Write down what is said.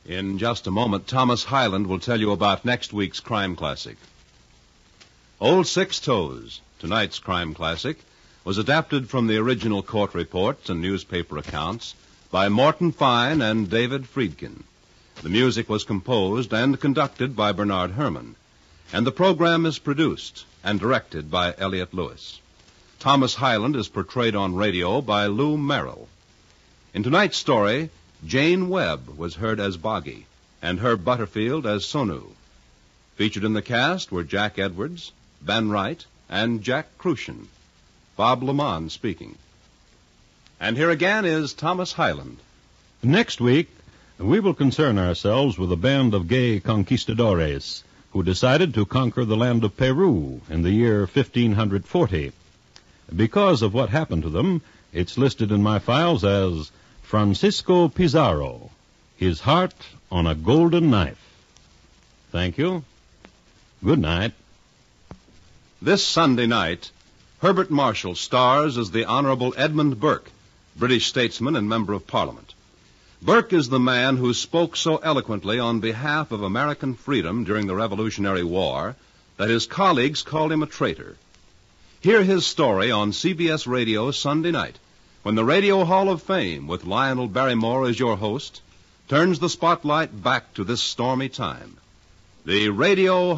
In just a moment, Thomas Hyland will tell you about next week's crime classic. Old Six Toes, tonight's crime classic, was adapted from the original court reports and newspaper accounts by Morton Fine and David Friedkin. The music was composed and conducted by Bernard Herrmann, and the program is produced and directed by Elliott Lewis. Thomas Hyland is portrayed on radio by Lou Merrill. In tonight's story, Jane Webb was heard as Boggy and Herb Butterfield as Sonu. Featured in the cast were Jack Edwards, Ben Wright, and Jack Crucian. Bob Lamont speaking. And here again is Thomas Hyland. Next week, we will concern ourselves with a band of gay conquistadores who decided to conquer the land of Peru in the year 1540. Because of what happened to them, it's listed in my files as Francisco Pizarro, his heart on a golden knife. Thank you. Good night. This Sunday night, Herbert Marshall stars as the Honorable Edmund Burke, British statesman and member of Parliament. Burke is the man who spoke so eloquently on behalf of American freedom during the Revolutionary War that his colleagues called him a traitor. Hear his story on CBS Radio Sunday night, when the Radio Hall of Fame, with Lionel Barrymore as your host, turns the spotlight back to this stormy time. The Radio